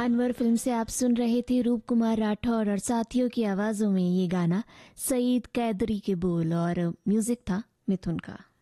Anwar film से आप सुन रहे थे रूप कुमार राठौर और साथियों की आवाज़ों में ये गाना। सईद कैदरी के बोल और म्यूज़िक था मिथुन का।